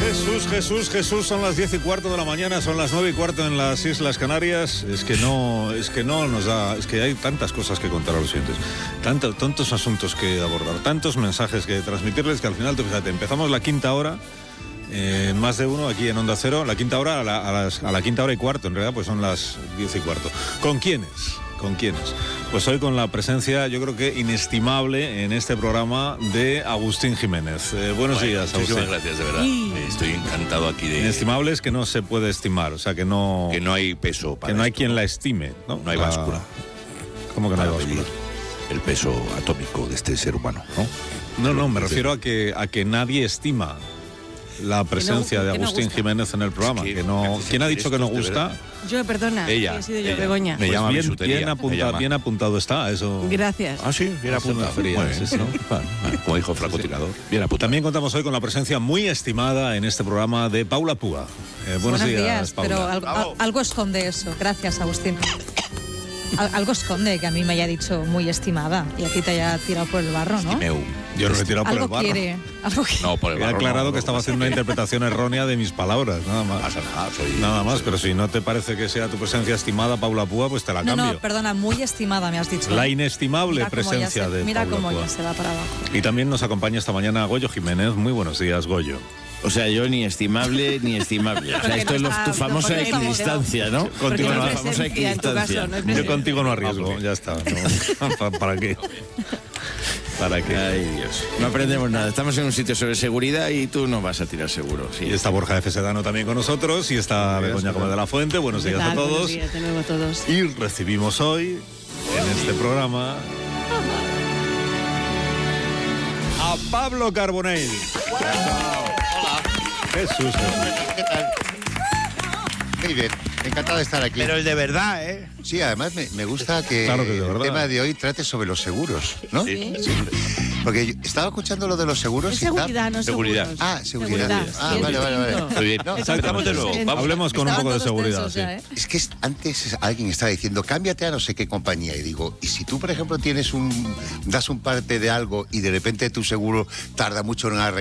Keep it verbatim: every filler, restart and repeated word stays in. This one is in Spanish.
Jesús, Jesús, Jesús, son las diez y cuarto de la mañana, son las nueve y cuarto en las Islas Canarias. Es que no, es que no nos da, es que hay tantas cosas que contar a los oyentes, tantos, tantos asuntos que abordar, tantos mensajes que transmitirles que al final, tú fíjate, empezamos la quinta hora, eh, más de uno aquí en Onda Cero, la quinta hora a la, a, las, a la quinta hora y cuarto, en realidad pues son las diez y cuarto. ¿Con quiénes? ¿Con quiénes? Pues hoy con la presencia, yo creo que inestimable en este programa de Agustín Jiménez. Eh, buenos bueno, días, Agustín. Muchísimas gracias, de verdad. Y... Estoy encantado aquí de... Inestimable es que no se puede estimar, o sea, que no... Que no hay peso para Que no hay esto, quien ¿no? la estime, ¿no? No hay La... báscula. ¿Cómo que no hay Para báscula? medir el peso atómico de este ser humano, ¿no? No, no, me refiero a que, a que nadie estima la presencia que no, de que no Agustín gusta. Jiménez en el programa. Es que que no, me hace ¿quién ha sentir dicho que no esto, de gusta? verdad. Yo, perdona, Ella, que he sido yo, ella. Begoña. Me Pues llama bien, bisutería, bien, me apunta, llama. bien apuntado está eso. Gracias. Ah, sí, bien Eso me apuntado. refería, Muy bien, sí, sí. ¿no? Vale, vale. Como dijo el francotirador, bien apuntado. También contamos hoy con la presencia muy estimada en este programa de Paula Púa. Eh, buenos, días, Paula. pero algo, al- algo esconde eso. Gracias, Agustín. Al- algo esconde que a mí me haya dicho muy estimada y a ti te haya tirado por el barro, ¿no? Estimeu. Yo no me he tirado por el Algo barro. quiere. Algo quiere. No, por el He barro, aclarado no, que no, estaba no. haciendo una interpretación errónea de mis palabras, nada No más. pasa nada, soy... Nada más, pero si no te parece que sea tu presencia estimada, Paula Púa, pues te la No, cambio. no, perdona, muy estimada me has dicho. La inestimable Mira cómo ya presencia se- de Mira Paula cómo Púa. ya se va para abajo. Y también nos acompaña esta mañana Goyo Jiménez. Muy buenos días, Goyo. O sea, yo ni estimable ni estimable. O sea, Porque esto no es lo- está- tu famosa porque no está equidistancia, ¿no? Contigo Porque no no hay hay famosa presencia en tu equidistancia. caso, no hay Yo presencia. contigo no arriesgo, ya está. ¿no? ¿Pa- ¿Para qué? ¿Para qué? Ay, Dios. No aprendemos nada. Estamos en un sitio sobre seguridad y tú no vas a tirar seguro. Sí. Y está Borja F. Sedano también con nosotros y está Begoña Gómez de la Fuente. Buenos ¿Qué días tal? a Buenos todos. días de nuevo a todos. Y recibimos hoy, en este programa, a Pablo Carbonell. Hola. Jesús, Jesús. ¿Qué tal? Muy bien, encantado de estar aquí. Pero el de verdad, ¿eh? Sí, además me, me gusta que Claro que es de verdad. el tema de hoy trate sobre los seguros, ¿no? Sí. Porque yo estaba escuchando lo de los seguros Es y tal. seguridad, no Seguridad. seguros. Ah, seguridad. Ah, Bien vale, vale, vale. distinto. Muy bien. No, Empezamos de nuevo. Vamos. Hablemos con un Estaban poco de todos seguridad. tensos Sí. ya, ¿eh? Es que es- antes alguien estaba diciendo, cámbiate a no sé qué compañía. Y digo, y si tú, por ejemplo, tienes un, das un parte de algo y de repente tu seguro tarda mucho en arreglar